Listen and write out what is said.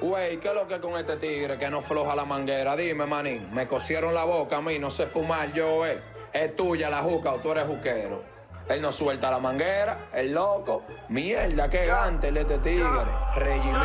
Güey, ¿qué es lo que con este tigre que no floja la manguera? Dime, manín, me cosieron la boca a mí, no sé fumar yo, Es tuya la juca o tú eres juquero. Él no suelta la manguera, el loco. Mierda, qué gante el de este tigre.